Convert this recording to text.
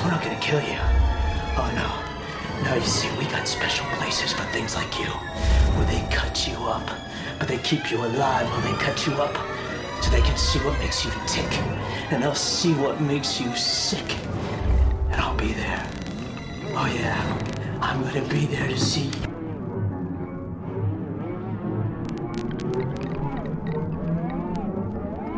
we're not gonna kill you. Oh, no. No, you see, we got special places for things like you, where they cut you up, but they keep you alive while they cut you up, so they can see what makes you tick, and they'll see what makes you sick. And I'll be there. Oh, yeah. I'm gonna be there to see you.